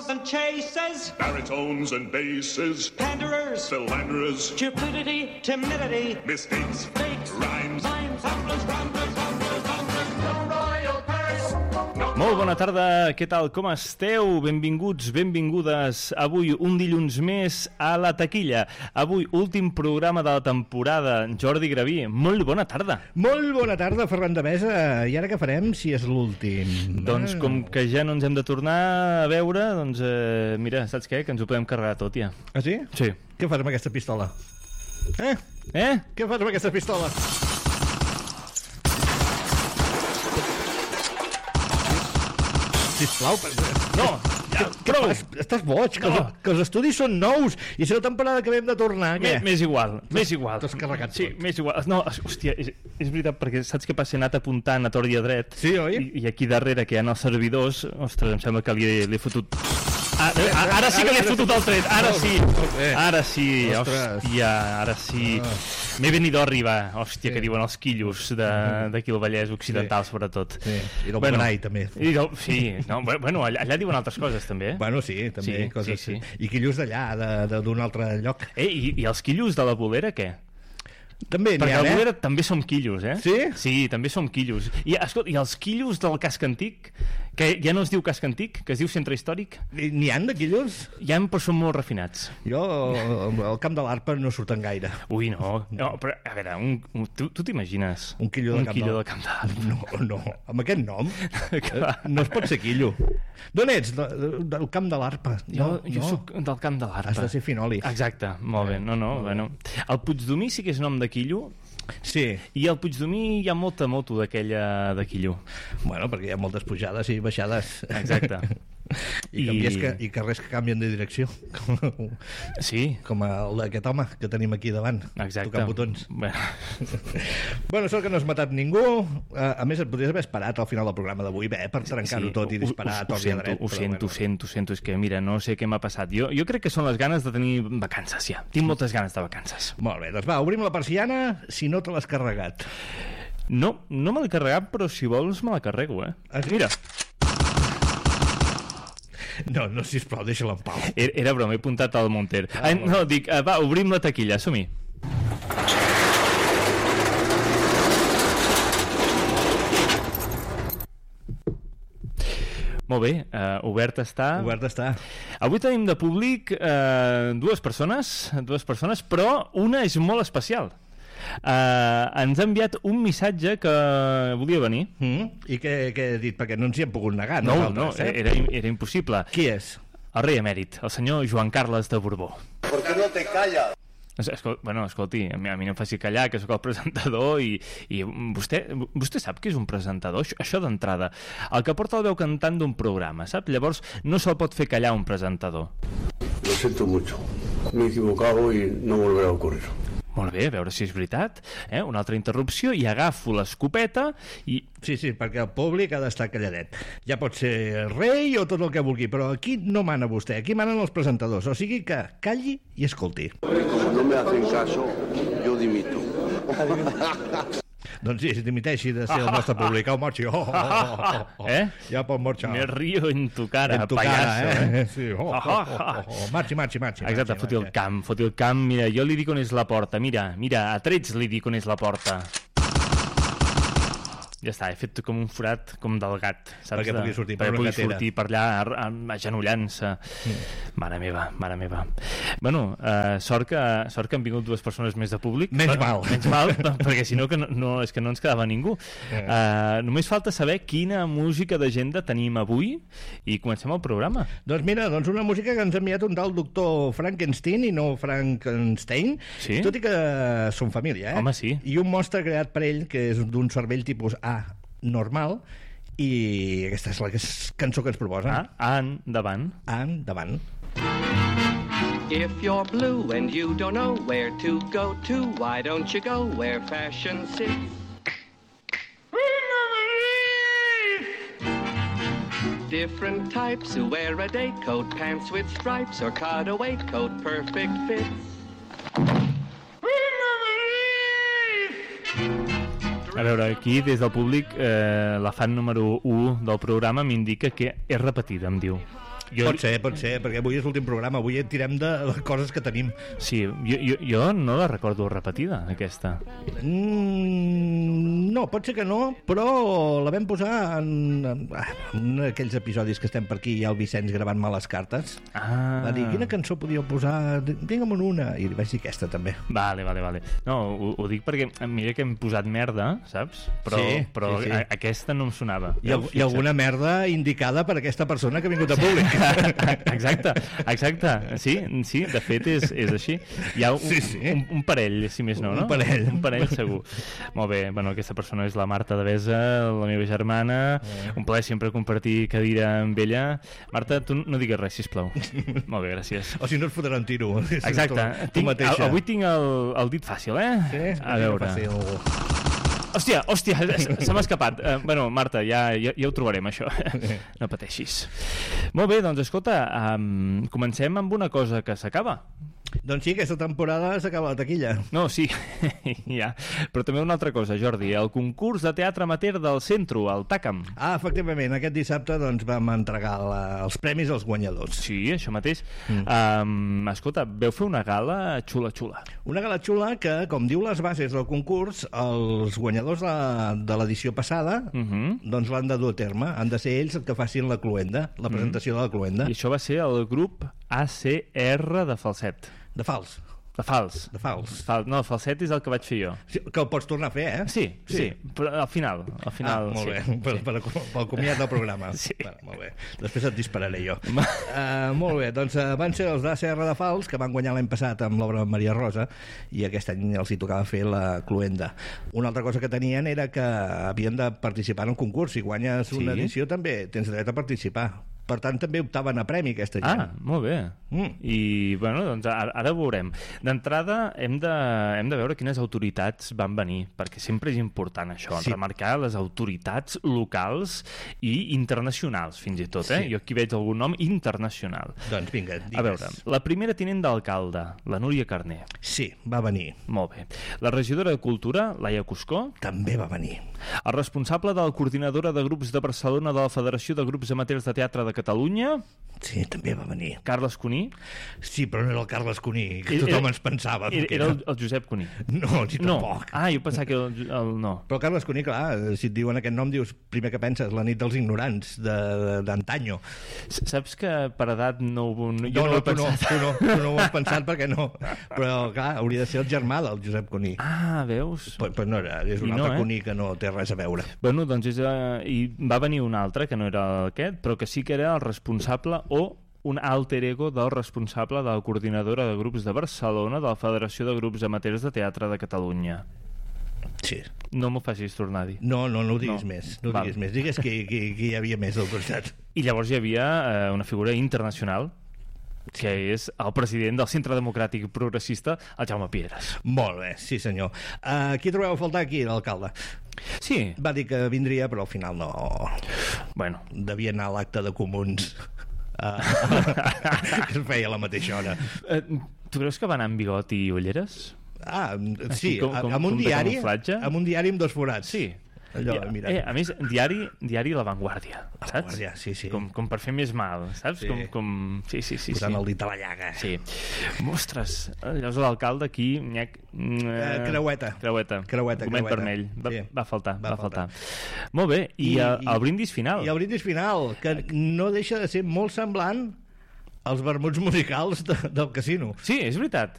Contreforts and chases, baritones and basses, panderers, philanderers, stupidity, timidity, mistakes, fakes, rhymes, tumblers, rumblers, no royal purse, no... Molt bona tarda, què tal, com esteu? Benvinguts, benvingudes. Avui un dilluns més a La Taquilla. Avui últim programa de la temporada. Jordi Graví, molt bona tarda. Molt bona tarda, Ferran de Mesa. I ara què farem si és l'últim? Doncs com que ja no ens hem de tornar a veure, doncs mira, saps què? Que ens ho podem carregar tot ja. Ah, sí? Sí. Què fas amb aquesta pistola? Eh? Què fas amb aquesta pistola? Sisplau, No, ja, prou! Estàs boig, No. que els estudis són nous i serà temporada que vam de tornar, què? M'és igual, m'és igual. T'has carregat Sí, tot. m'és igual. No, hòstia, és veritat, perquè saps què passa? He anat apuntant a tort i a dret. Sí, oi? I aquí darrere, que hi ha els servidors, ostres, em sembla que li he fotut... Ara sí que li he fotut el tret, ara sí. Ara sí, Ostres. hòstia, ara sí. M'he venit a arribar, hòstia, que diuen els quillos d'aquí al Vallès Occidental, sobretot. Sí, i del Bonai, també. Sí, no, bueno, allà diuen altres coses, també. Bueno, sí, també. Sí, Coses, sí. I quillos d'allà, d'un altre lloc. I els quillos de la bolera, què? També n'hi Perquè ha, a la bolera també som quillos, eh? Sí? Sí, també som quillos. I, escolta, i els quillos del casc antic, que ja no es diu casc antic, que es diu centre històric, N'hi han de quillos? ja però són molt refinats. Jo, al camp de l'Arpa no surten gaire. Ui, no, però, a veure, tu t'imagines? Un quillo de camp del camp d'Arpa. No, amb aquest nom Clar. no es pot ser quillo. D'on ets? Del camp de l'Arpa? Jo soc del camp de l'Arpa. Has de ser finoli. Exacte, molt bé. No, bueno. El Puigdomí sí que és nom de quillo, Sí, i al Puigdomí hi ha molta moto d'aquella de quillo. bueno, perquè hi ha moltes pujades i baixades. Exacte. I carrers que canvien de direcció. Sí, Com el d'aquest home que tenim aquí davant, exacte. tocant botons. Bueno. Bueno, sort que no has matat ningú. A més, et podries haver esperat al final del programa d'avui, per trencar-ho tot i disparar a tort i a dret. Ho sento, és que mira, no sé què m'ha passat. Jo crec que són les ganes de tenir vacances ja. Tinc moltes ganes de vacances. Molt bé, doncs va, obrim la persiana si no te l'has carregat. No me l'he carregat, però si vols me la carrego, eh? Ah, sí? Mira, No, sisplau, deixa-la en pau. era broma, he apuntat al Monter. No, dic, va, obrim la taquilla, som-hi. Molt bé, obert està. Obert està. Avui tenim de públic dues persones, però una és molt especial. Ens ha enviat un missatge que volia venir. I què he dit? Perquè no ens hi hem pogut negar. No, nosaltres, era impossible. Qui és? El rei emèrit, el senyor Joan Carles de Borbó. ¿Por qué no te callas? Escolti, a mi no em faci callar, que sóc el presentador i vostè sap que és un presentador, això d'entrada, el que porta la veu cantant d'un programa, sap? Llavors no se'l pot fer callar un presentador. Lo siento mucho. Me he equivocado y no volverá a ocurrir. Molt bé, a veure si és veritat, una altra interrupció, i agafo l'escopeta i... Sí, perquè el públic ha d'estar calladet. Ja pot ser rei o tot el que vulgui, però aquí no mana vostè, aquí manen els presentadors, o sigui que calli i escolti. Como no me hacen caso, yo dimito. Doncs sí, si dimiteixi de ser el nostre públic, el marxi. Ja pot marxar. Me río en tu cara, En tu payaso, cara, Sí. Marxi. Exacte, foti el camp, mira, jo li dic on és la porta, mira, a trets li dic on és la porta. Ja està, he fet com un forat com del gat, saps? Perquè pugui sortir per una pugui gatera. sortir per allà agenollant-se. Mare meva. Bueno, sort que han vingut dues persones més de públic. Menys mal, perquè si no, és que no ens quedava ningú. Només falta saber quina música d'agenda tenim avui i comencem el programa. Doncs mira, una música que ens ha enviat un tal doctor Frankenstein i no Frankenstein, Sí? tot i que són família, Home, sí. I un monstre creat per ell, que és d'un cervell tipus A normal, i aquesta és la cançó que ens proposa. Endavant. Endavant. If you're blue and you don't know where to go to, why don't you go where fashion sits? Different types who wear a day coat, pants with stripes or cutaway coat, perfect fits. A veure, aquí des del públic la fan número 1 del programa m'indica que és repetida, em diu. Pot ser, perquè avui és l'últim programa, avui tirem de coses que tenim. Sí, jo no la recordo repetida, aquesta. No, pot ser que no, però la vam posar en aquells episodis que estem per aquí, i el Vicenç gravant-me les cartes. Va dir, quina cançó podíeu posar? Digue'm una. I vaig dir aquesta, també. Vale. No, ho dic perquè mira que hem posat merda, saps? Però sí. aquesta no em sonava. Hi ha alguna merda indicada per aquesta persona que ha vingut a públic. Exacte. Sí, de fet és així. Hi ha un parell, si més no? Un parell segur. Molt bé, bueno, aquesta persona és la Marta Devesa, la meva germana. Un plaer sempre compartir cadira amb ella. Marta, tu no digues res, sisplau. Molt bé, gràcies. O si no et fotran tiro. Exacte. Avui tinc el dit fàcil, eh? Sí, a veure. Hòstia, se m'ha escapat. Bueno, Marta, ja ho trobarem, això. No pateixis. Molt bé, doncs escolta, comencem amb una cosa que s'acaba. Doncs sí, aquesta temporada s'acaba la taquilla. No, sí, ja. Però també una altra cosa, Jordi. El concurs de teatre amateur del Centro, el TACAM. Efectivament, aquest dissabte doncs, vam entregar els premis als guanyadors. Sí, això mateix. Escolta, veu fer una gala xula. Una gala xula que, com diu les bases del concurs, els guanyadors de l'edició passada doncs l'han de dur a terme. Han de ser ells els que facin la cluenda, la presentació de la cluenda. I això va ser el grup ACR de Falset. De fals. De fals. No, el falset és el que vaig fer jo. Sí, que el pots tornar a fer, eh? Sí, però al final molt bé, pel comiat del programa. Sí. Molt bé, després et dispararé jo. Molt bé, doncs van ser els d'ACR de Fals, que van guanyar l'any passat amb l'obra Maria Rosa, i aquest any els hi tocava fer la cluenda. Una altra cosa que tenien era que havien de participar en un concurs. Si guanyes una edició també tens dret a participar. Per tant, també optaven a premi aquesta gent. Molt bé. I, bueno, doncs ara ho veurem. D'entrada, hem de veure quines autoritats van venir, perquè sempre és important això, remarcar les autoritats locals i internacionals, fins i tot. Jo aquí veig algun nom internacional. Doncs vinga, digues. A veure, la primera tinent d'alcalde, la Núria Carner. Sí, va venir. Molt bé. La regidora de Cultura, Laia Cuscó. També va venir. El responsable de la coordinadora de grups de Barcelona de la Federació de Grups Amateurs de Teatre de Catalunya. Sí, també va venir. Carles Cuní. Sí, però no era el Carles Cuní, que tothom ens pensava. Era el Josep Cuní. No, ni tampoc. Jo pensava que no. Però Carles Cuní, clar, si et diuen aquest nom, dius, primer que penses, la nit dels ignorants, d'antanyo. Saps que per edat no ho... Tu no ho has pensat perquè no. Però, clar, hauria de ser el germà del Josep Cuní. Veus? Però no era, és un altre Cuní que no té res a veure. Bueno, doncs i va venir un altre, que no era aquest, però que sí que era el responsable o un alter ego del responsable de la coordinadora de grups de Barcelona de la Federació de Grups Amateurs de Teatre de Catalunya. Sí. No m'ho facis tornar a dir. No ho diguis més. No diguis més. Digues que hi havia més d'autoritat. I llavors hi havia una figura internacional, que és el president del Centre Democràtic Progressista, el Jaume Piedras. Molt bé, sí senyor. Qui trobeu a faltar aquí, l'alcalde? Sí. Va dir que vindria, però al final no. Bueno. Devia anar a l'acte de comuns. Que es feia a la mateixa hora. Tu creus que va anar amb bigot i ulleres? Sí, amb un diari amb dos forats. Sí. Allò, a més, diari La Vanguardia, saps? La Vanguardia, sí. Com per fer més mal, saps? Sí. Posant el dit a la llaga. Sí. Ostres, llavors l'alcalde aquí... Creueta. Gomet vermell. Va faltar. Molt bé, i el brindis final. I el brindis final, que no deixa de ser molt semblant als vermuts musicals del casino. Sí, és veritat.